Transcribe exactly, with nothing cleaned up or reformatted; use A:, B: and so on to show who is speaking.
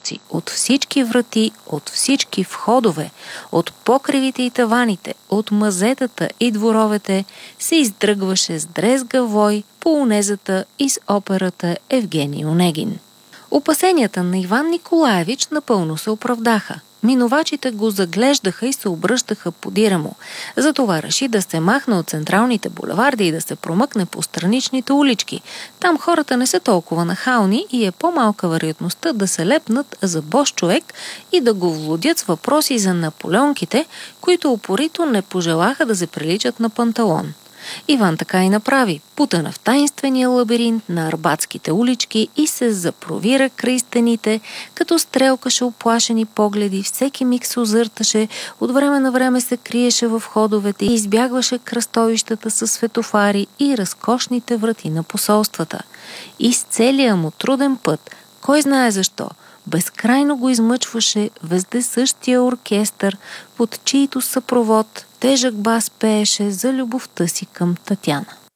A: прозорци, от всички врати, от всички входове, от покривите и таваните, от мазетата и дворовете се издръгваше с дрезга вой по унезата из операта Евгений Онегин. Опасенията на Иван Николаевич напълно се оправдаха. Минувачите го заглеждаха и се обръщаха подира му. Затова реши да се махне от централните булеварди и да се промъкне по страничните улички. Там хората не са толкова нахални и е по-малка вероятността да се лепнат за бос човек и да го влудят с въпроси за наполеонките, които упорито не пожелаха да се приличат на панталон. Иван така и направи, путана в таинствения лабиринт на арбатските улички и се запровира край стените, като стрелкаше оплашени погледи, всеки миг се озърташе, от време на време се криеше в ходовете и избягваше кръстовищата със светофари и разкошните врати на посолствата. И с целия му труден път, кой знае защо, безкрайно го измъчваше вездесъщия оркестър, под чийто съпровод тежък бас пееше за любовта си към Татяна.